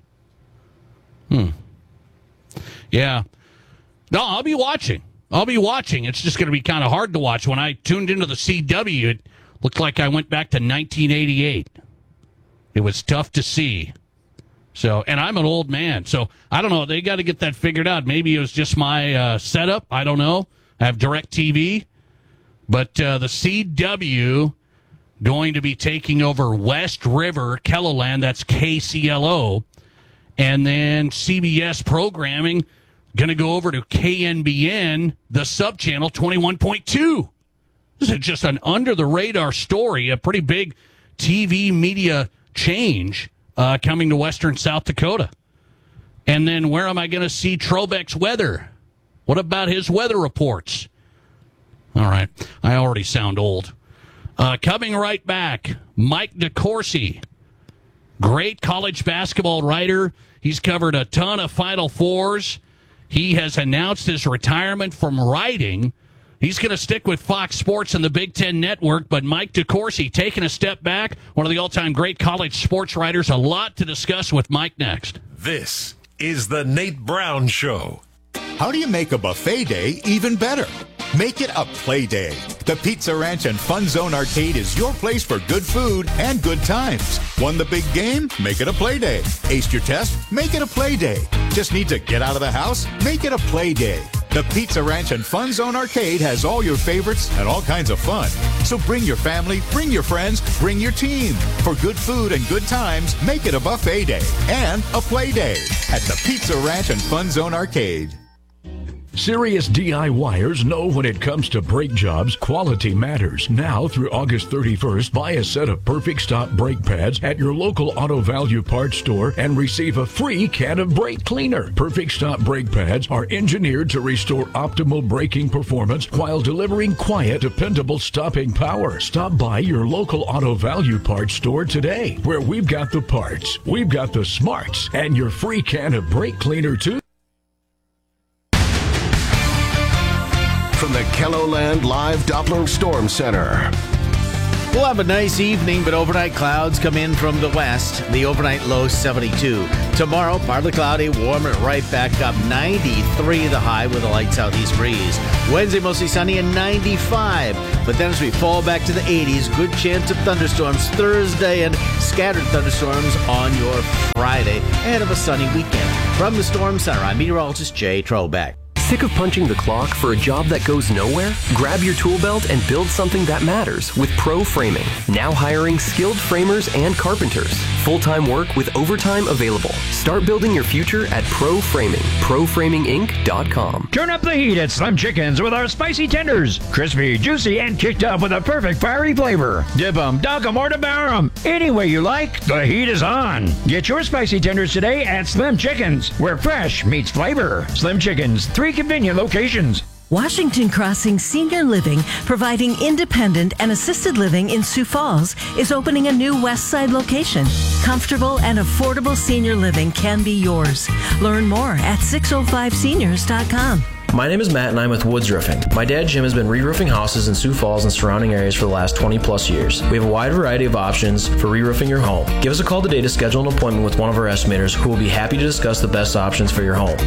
Yeah. No, I'll be watching. It's just going to be kind of hard to watch. When I tuned into the CW, it looked like I went back to 1988. It was tough to see. So, and I'm an old man, so I don't know. They got to get that figured out. Maybe it was just my setup. I don't know. I have DirecTV. But the CW going to be taking over West River Kelloland. That's KCLO. And then CBS programming going to go over to KNBN, the subchannel 21.2. This is just an under-the-radar story, a pretty big TV media change coming to western South Dakota. And then where am I going to see Trobeck's weather? What about his weather reports? All right. I already sound old. Coming right back, Mike DeCourcy, great college basketball writer. He's covered a ton of Final Fours. He has announced his retirement from writing. He's going to stick with Fox Sports and the Big Ten Network, but Mike DeCourcy taking a step back, one of the all-time great college sports writers. A lot to discuss with Mike next. This is the Nate Brown Show. How do you make a buffet day even better? Make it a play day. The Pizza Ranch and Fun Zone Arcade is your place for good food and good times. Won the big game? Make it a play day. Aced your test? Make it a play day. Just need to get out of the house? Make it a play day. The Pizza Ranch and Fun Zone Arcade has all your favorites and all kinds of fun. So bring your family, bring your friends, bring your team. For good food and good times, make it a buffet day and a play day at the Pizza Ranch and Fun Zone Arcade. Serious DIYers know when it comes to brake jobs, quality matters. Now through August 31st, buy a set of Perfect Stop brake pads at your local Auto Value Parts store and receive a free can of brake cleaner. Perfect Stop brake pads are engineered to restore optimal braking performance while delivering quiet, dependable stopping power. Stop by your local Auto Value Parts store today, where we've got the parts, we've got the smarts, and your free can of brake cleaner too. From the KELOLAND Live Doppler Storm Center. We'll have a nice evening, but overnight clouds come in from the west. The overnight low 72. Tomorrow, partly cloudy, warm it right back up. 93 the high with a light southeast breeze. Wednesday, mostly sunny and 95. But then as we fall back to the 80s, good chance of thunderstorms Thursday and scattered thunderstorms on your Friday ahead of a sunny weekend. From the Storm Center, I'm meteorologist Jay Trobeck. Sick of punching the clock for a job that goes nowhere? Grab your tool belt and build something that matters with Pro Framing. Now hiring skilled framers and carpenters. Full-time work with overtime available. Start building your future at Pro Framing. ProFramingInc.com. Turn up the heat at Slim Chickens with our spicy tenders. Crispy, juicy, and kicked up with a perfect fiery flavor. Dip 'em, dunk 'em, or devour 'em. Any way you like, the heat is on. Get your spicy tenders today at Slim Chickens, where fresh meets flavor. Slim Chickens, 3 convenient locations. Washington Crossing Senior Living, providing independent and assisted living in Sioux Falls, is opening a new West Side location. Comfortable and affordable senior living can be yours. Learn more at 605seniors.com. My name is Matt and I'm with Woods Roofing. My dad Jim has been re-roofing houses in Sioux Falls and surrounding areas for the last 20 plus years. We have a wide variety of options for re-roofing your home. Give us a call today to schedule an appointment with one of our estimators who will be happy to discuss the best options for your home.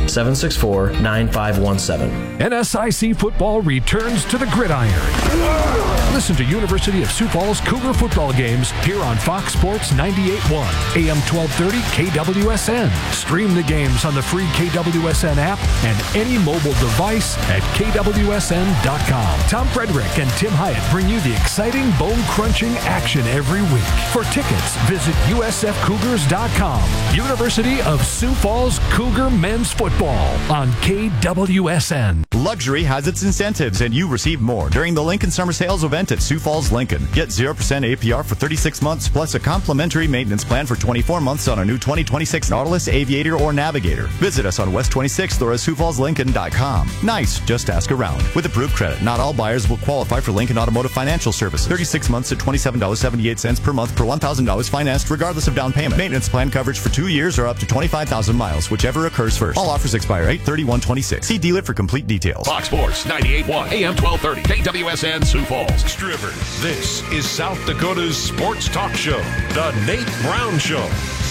764-9517. NSIC football returns to the gridiron. Listen to University of Sioux Falls Cougar football games here on Fox Sports 98.1, AM 1230 KWSN. Stream the games on the free KWSN app and any mobile device at KWSN.com. Tom Frederick and Tim Hyatt bring you the exciting, bone-crunching action every week. For tickets, visit USFCougars.com. University of Sioux Falls Cougar men's football on KWSN. Luxury has its incentives, and you receive more during the Lincoln Summer Sales event at Sioux Falls Lincoln. Get 0% APR for 36 months, plus a complimentary maintenance plan for 24 months on a new 2026 Nautilus, Aviator, or Navigator. Visit us on West 26th or at SiouxFallsLincoln.com. Nice, just ask around. With approved credit, not all buyers will qualify for Lincoln Automotive Financial Service. 36 months at $27.78 per month per $1,000 financed, regardless of down payment. Maintenance plan coverage for 2 years or up to 25,000 miles, whichever occurs first. All offers expire 8/31/26. See dealer for complete details. Fox Sports 98.1 AM 1230 KWSN Sioux Falls. Strivers. This is South Dakota's sports talk show, The Nate Brown Show.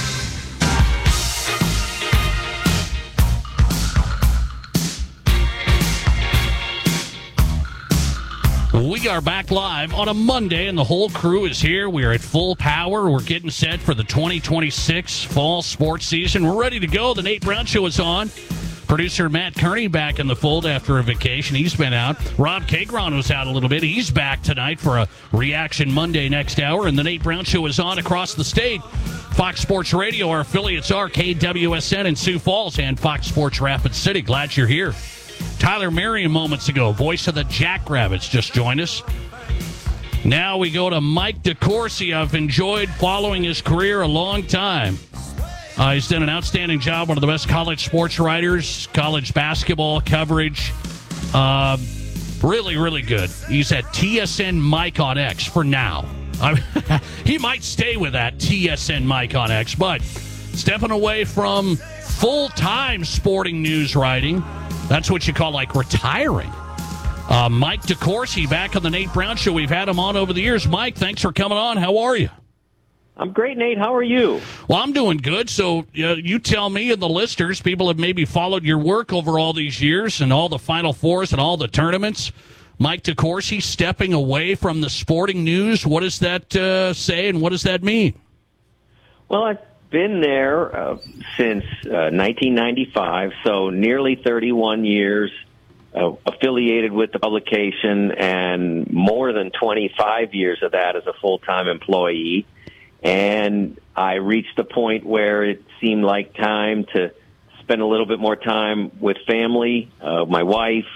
We are back live on a Monday, and the whole crew is here. We are at full power. We're getting set for the 2026 fall sports season. We're ready to go. The Nate Brown Show is on. Producer Matt Kearney back in the fold after a vacation. He's been out. Rob Cagron was out a little bit. He's back tonight for a Reaction Monday next hour. And the Nate Brown Show is on across the state. Fox Sports Radio, our affiliates are KWSN in Sioux Falls and Fox Sports Rapid City. Glad you're here. Tyler Merriam moments ago, voice of the Jackrabbits, just joined us. Now we go to Mike DeCourcy. I've enjoyed following his career a long time. He's done an outstanding job, one of the best college sports writers, college basketball coverage. Really, really good. He's at TSN Mike on X for now. He might stay with that TSN Mike on X, but stepping away from full-time sporting news writing, that's what you call, like, retiring. Mike DeCourcy back on the Nate Brown Show. We've had him on over the years. Mike, thanks for coming on. How are you? I'm great, Nate. How are you? Well, I'm doing good. So you tell me and the listeners, people have maybe followed your work over all these years and all the Final Fours and all the tournaments. Mike DeCourcy stepping away from the sporting news. What does that say, and what does that mean? Well, I've been there since 1995, so nearly 31 years affiliated with the publication, and more than 25 years of that as a full-time employee. And I reached a point where it seemed like time to spend a little bit more time with family, my wife,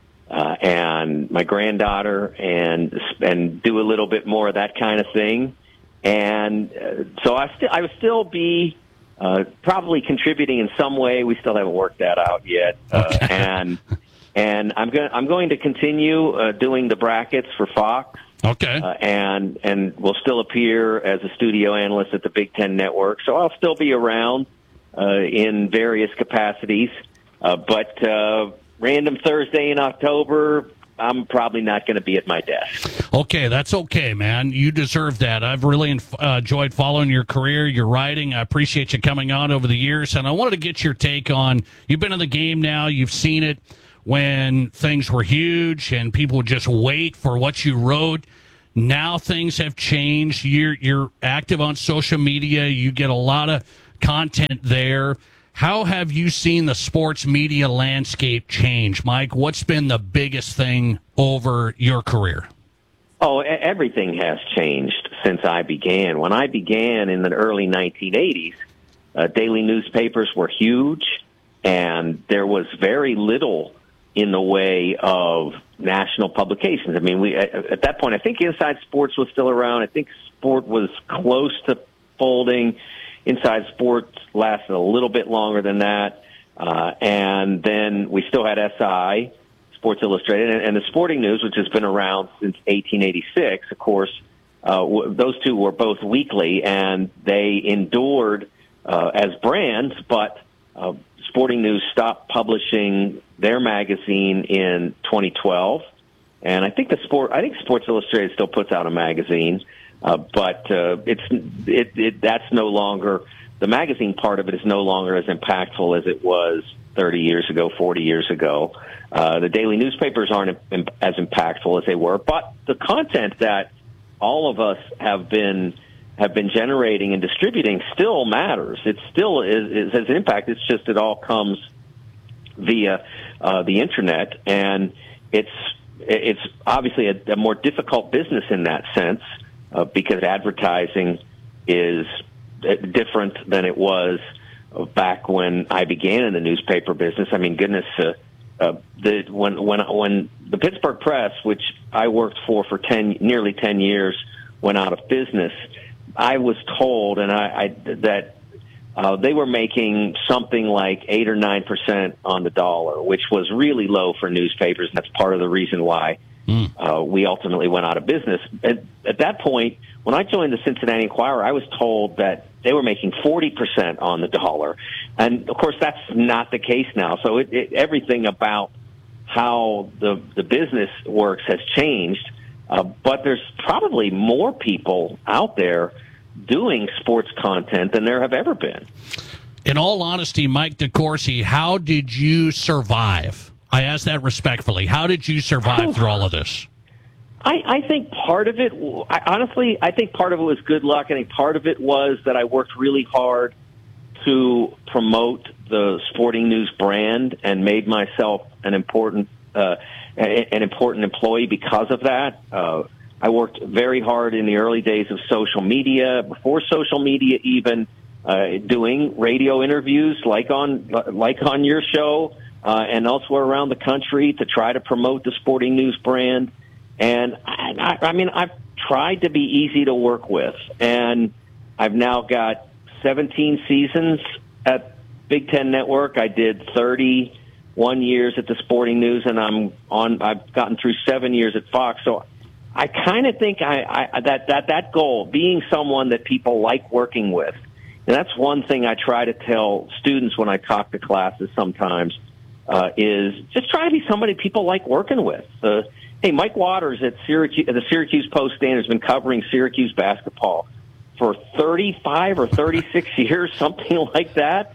and my granddaughter, and do a little bit more of that kind of thing. And so I would still be probably contributing in some way. We still haven't worked that out yet. And I'm going to continue doing the brackets for Fox. Okay. And will still appear as a studio analyst at the Big Ten Network. So I'll still be around in various capacities. But random Thursday in October, I'm probably not going to be at my desk. Okay, that's okay, man. You deserve that. I've really enjoyed following your career, your writing. I appreciate you coming on over the years. And I wanted to get your take on, you've been in the game now, you've seen it when things were huge and people would just wait for what you wrote. Now things have changed. You're active on social media. You get a lot of content there. How have you seen the sports media landscape change, Mike? What's been the biggest thing over your career? Oh, everything has changed since I began. When I began in the early 1980s, daily newspapers were huge, and there was very little in the way of national publications. I mean, at that point, I think Inside Sports was still around. I think Sport was close to folding. Inside Sports lasted a little bit longer than that. And then we still had SI, Sports Illustrated, and the Sporting News, which has been around since 1886. Of course, those two were both weekly, and they endured as brands, but Sporting News stopped publishing their magazine in 2012, and I think Sports Illustrated still puts out a magazine, but that's no longer, the magazine part of it is no longer as impactful as it was 30 years ago, 40 years ago. The daily newspapers aren't as impactful as they were, but the content that all of us have been generating and distributing still matters. It still is has an impact. It's just it all comes via the internet, and it's obviously a more difficult business in that sense because advertising is different than it was back when I began in the newspaper business. I mean, goodness, when the Pittsburgh Press, which I worked for nearly 10 years, went out of business, I was told, that they were making something like 8 or 9% on the dollar, which was really low for newspapers. And that's part of the reason why we ultimately went out of business. At that point, when I joined the Cincinnati Enquirer, I was told that they were making 40% on the dollar, and of course that's not the case now. So everything about how the business works has changed. But there's probably more people out there doing sports content than there have ever been. In all honesty, Mike DeCourcy, how did you survive? I ask that respectfully. How did you survive through all of this? I think part of it, I think part of it was good luck. I think part of it was that I worked really hard to promote the Sporting News brand and made myself an important employee because of that. I worked very hard in the early days of social media, before social media even, doing radio interviews like on your show and elsewhere around the country to try to promote the Sporting News brand. And I mean, I've tried to be easy to work with, and I've now got 17 seasons at Big Ten Network. I did 31 years at the Sporting News, and I've gotten through 7 years at Fox. So I kind of think that goal, being someone that people like working with, and that's one thing I try to tell students when I talk to classes sometimes, is just try to be somebody people like working with. Hey, Mike Waters at the Syracuse Post-Standard has been covering Syracuse basketball for 35 or 36 years, something like that.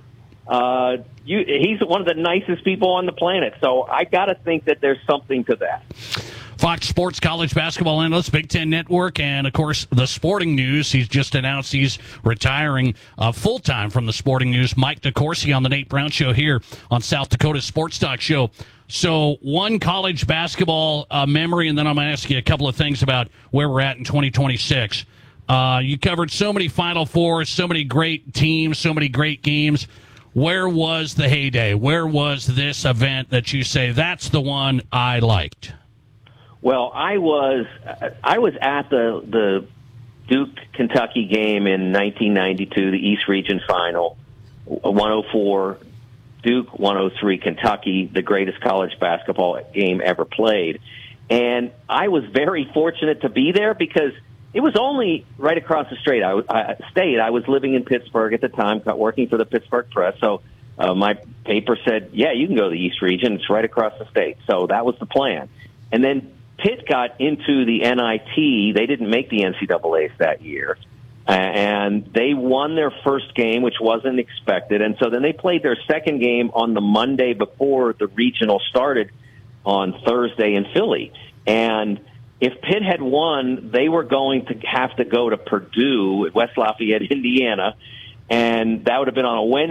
He's one of the nicest people on the planet, so I got to think that there's something to that. Fox Sports college basketball analyst, Big Ten Network, and, of course, the Sporting News. He's just announced he's retiring full-time from the Sporting News. Mike DeCourcy on the Nate Brown Show here on South Dakota Sports Talk Show. So one college basketball memory, and then I'm going to ask you a couple of things about where we're at in 2026. You covered so many Final Fours, so many great teams, so many great games. where was the heyday? Where was this event that you say, that's the one I liked? Well, I was at the Duke Kentucky game in 1992, the East Region Final, 104 Duke, 103 Kentucky, the greatest college basketball game ever played. And I was very fortunate to be there because it was only right across the street. I was living in Pittsburgh at the time, working for the Pittsburgh Press. So my paper said, yeah, you can go to the East Region. It's right across the state. So that was the plan. And then Pitt got into the NIT. They didn't make the NCAAs that year. And they won their first game, which wasn't expected. And so then they played their second game on the Monday before the regional started on Thursday in Philly. And if Pitt had won, they were going to have to go to Purdue at West Lafayette, Indiana, and that would have been on a Wednesday.